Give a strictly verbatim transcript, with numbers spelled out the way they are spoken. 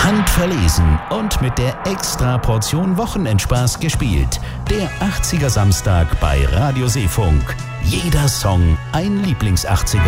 handverlesen und mit der Extra-Portion Wochenendspaß gespielt. Der achtziger Samstag bei Radio Seefunk. Jeder Song ein Lieblings-achtziger.